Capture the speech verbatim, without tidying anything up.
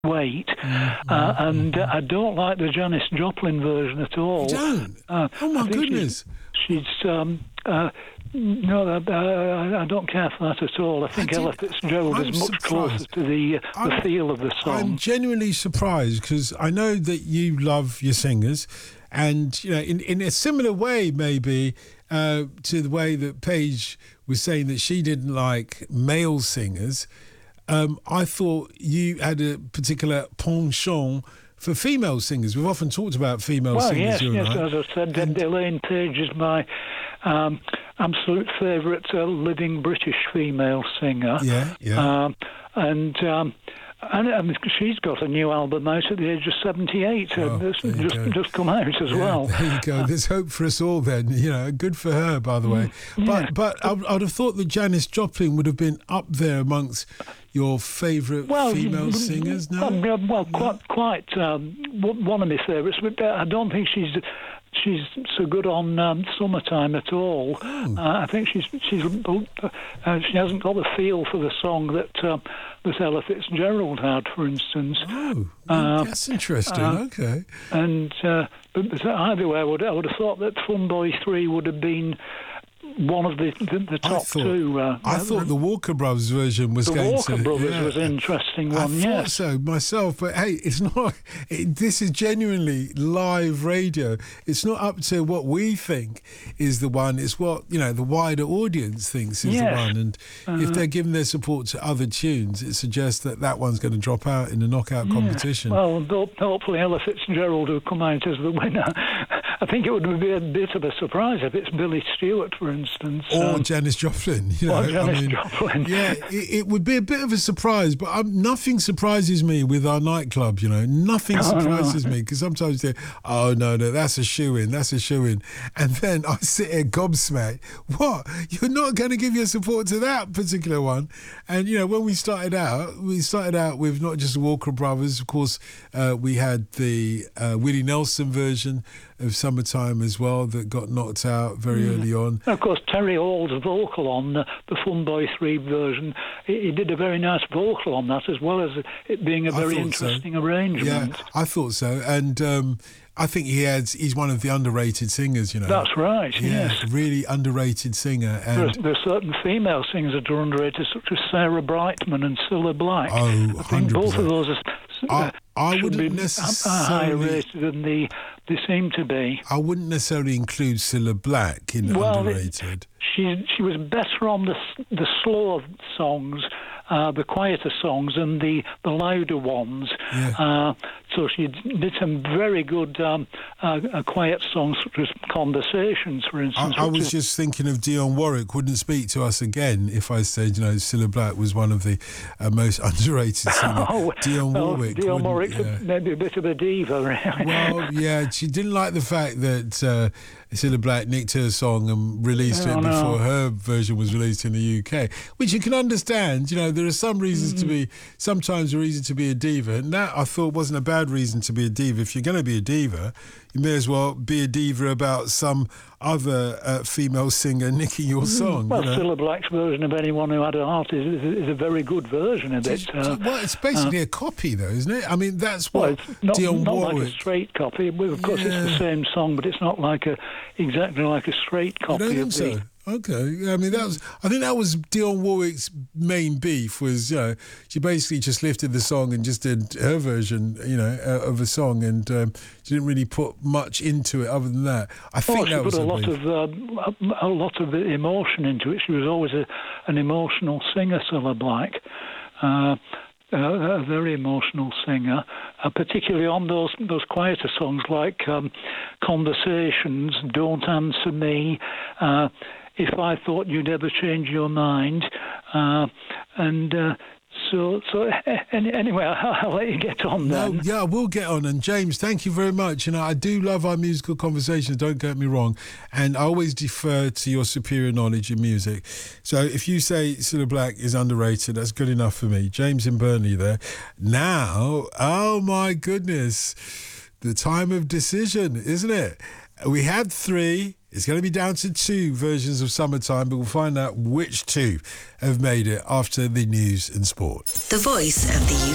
weight, mm-hmm. uh, and uh, I don't like the Janis Joplin version at all. You don't? Uh, oh my goodness! She's, she's um, uh, no, uh, I don't care for that at all. I think I did, Ella Fitzgerald I'm is much surprised. closer to the uh, the feel of the song. I'm genuinely surprised because I know that you love your singers, and you know, in in a similar way, maybe uh, to the way that Paige was saying that she didn't like male singers. Um, I thought you had a particular penchant for female singers. We've often talked about female well, singers. Yes, yes, I. as I said, and Elaine Paige is my um, absolute favourite uh, living British female singer. Yeah, yeah. Um, and... Um, And, and she's got a new album out at the age of seventy-eight. Oh, and it's just, just come out as yeah, well. There you go. There's hope for us all then. You know, good for her, by the way. Yeah. But but I, I'd have thought that Janis Joplin would have been up there amongst your favourite well, female singers, no? Well, well no? quite, quite um, one of my favourites. But I don't think she's... She's so good on um, Summertime at all. Oh. Uh, I think she's she's uh, she hasn't got the feel for the song that uh, that Ella Fitzgerald had, for instance. Oh, uh, that's interesting. Uh, okay. And uh, but, but either way, I would I would have thought that Fun Boy Three would have been one of the the, the top I thought, two. Uh, I thought the Walker Brothers version was the going Walker to. Brothers yeah. was an interesting I one. thought Yes, so myself, but hey, it's not. It, this is genuinely live radio. It's not up to what we think is the one. It's what you know the wider audience thinks is yes. the one. And uh, if they're giving their support to other tunes, it suggests that that one's going to drop out in the knockout yeah. competition. Well, hopefully Ella Fitzgerald will come out as the winner. I think it would be a bit of a surprise if it's Billy Stewart, for instance. Or um, Janis Joplin. You know, or Janis I mean, Joplin. Yeah, it, it would be a bit of a surprise, but um, nothing surprises me with our nightclub, you know. Nothing surprises me because sometimes they're, oh, no, no, that's a shoe-in, that's a shoe-in. And then I sit here gobsmacked. What? You're not going to give your support to that particular one? And, you know, when we started out, we started out with not just the Walker Brothers. Of course, uh, we had the uh, Willie Nelson version of Summertime as well that got knocked out very mm. early on. And of course, Terry Hall's vocal on the, the Fun Boy three version, he, he did a very nice vocal on that, as well as it being a very interesting so. arrangement. Yeah, I thought so. And um, I think he has, he's one of the underrated singers, you know. That's right, yeah, yes. really underrated singer. And there, there are certain female singers that are underrated, such as Sarah Brightman and Cilla Black. Oh, I think both of those are, I, I should wouldn't be necessarily, higher rated than the, they seem to be. I wouldn't necessarily include Cilla Black in well, underrated. It, she she was better on the the slower songs, uh, the quieter songs, and the, the louder ones. Yeah. Uh, so she did some very good um, uh, uh, quiet songs, such as Conversations, for instance. I, I was is, just thinking of Dionne Warwick wouldn't speak to us again if I said, you know, Cilla Black was one of the uh, most underrated singers. oh, Dionne well, Warwick. Dionne Warwick, yeah. maybe a bit of a diva, really. Well, yeah, she didn't like the fact that uh, Cilla Black nicked her song and released oh, it no. before her version was released in the U K, which you can understand. You know, there are some reasons mm. to be, sometimes a reason to be a diva, and that I thought wasn't a bad reason to be a diva. If you're going to be a diva, you may as well be a diva about some other uh, female singer nicking your song. Well, you know? Cilla Black's version of Anyone Who Had a Heart is, is, is a very good version of it. Uh, well, it's basically uh, a copy, though, isn't it? I mean, that's what well, it's not, Dionne not Warwick... like a straight copy. Well, of course, yeah. it's the same song, but it's not like a exactly like a straight copy you don't of think the... so? Okay, I mean that was. I think that was Dionne Warwick's main beef. Was you know she basically just lifted the song and just did her version, you know, uh, of a song, and um, she didn't really put much into it other than that. I think oh, she that was put a lot beef. of uh, a lot of emotion into it. She was always a, an emotional singer, Cilla Black. Uh, Uh, a very emotional singer, uh, particularly on those those quieter songs like um, Conversations, Don't Answer Me, uh, If I Thought You'd Ever Change Your Mind, uh, and uh, so so any, anyway, I'll, I'll let you get on then. No, yeah, we'll get on. And James, thank you very much. You know, I do love our musical conversations, don't get me wrong, and I always defer to your superior knowledge in music. So if you say Cilla Black is underrated, that's good enough for me. James in Burnley there. Now, oh my goodness, the time of decision, isn't it? We had three. It's going to be down to two versions of Summertime, but we'll find out which two have made it after the news and sport. The voice of the U K.